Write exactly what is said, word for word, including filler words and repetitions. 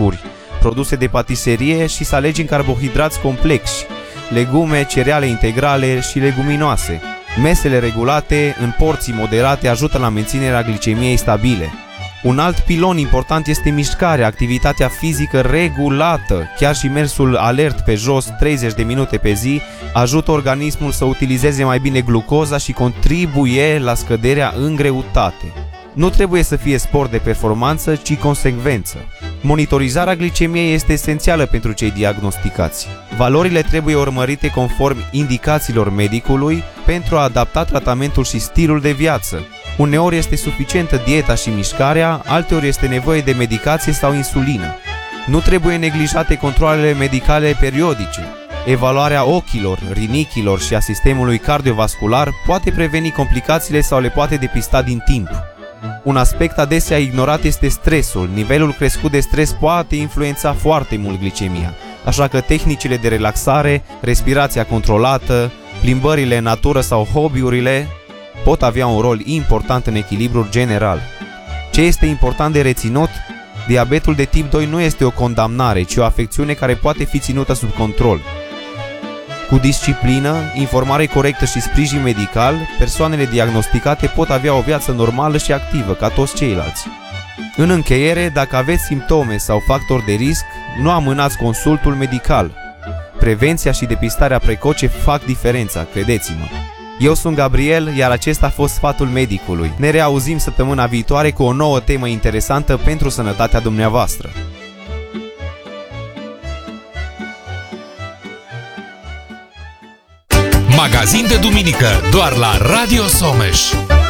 frescuri, produse de patiserie și să alegi în carbohidrați complexi, legume, cereale integrale și leguminoase. Mesele regulate în porții moderate ajută la menținerea glicemiei stabile. Un alt pilon important este mișcarea, activitatea fizică regulată. Chiar și mersul alert pe jos treizeci de minute pe zi ajută organismul să utilizeze mai bine glucoza și contribuie la scăderea în greutate. Nu trebuie să fie sport de performanță, ci consecvență. Monitorizarea glicemiei este esențială pentru cei diagnosticați. Valorile trebuie urmărite conform indicațiilor medicului pentru a adapta tratamentul și stilul de viață. Uneori este suficientă dieta și mișcarea, alteori este nevoie de medicație sau insulină. Nu trebuie neglijate controalele medicale periodice. Evaluarea ochilor, rinichilor și a sistemului cardiovascular poate preveni complicațiile sau le poate depista din timp. Un aspect adesea ignorat este stresul. Nivelul crescut de stres poate influența foarte mult glicemia, așa că tehnicile de relaxare, respirația controlată, plimbările în natură sau hobby-urile pot avea un rol important în echilibrul general. Ce este important de reținut? Diabetul de tip doi nu este o condamnare, ci o afecțiune care poate fi ținută sub control. Cu disciplină, informare corectă și sprijin medical, persoanele diagnosticate pot avea o viață normală și activă ca toți ceilalți. În încheiere, dacă aveți simptome sau factori de risc, nu amânați consultul medical. Prevenția și depistarea precoce fac diferența, credeți-mă. Eu sunt Gabriel, iar acesta a fost sfatul medicului. Ne reauzim săptămâna viitoare cu o nouă temă interesantă pentru sănătatea dumneavoastră. Magazin de duminică, doar la Radio Someș.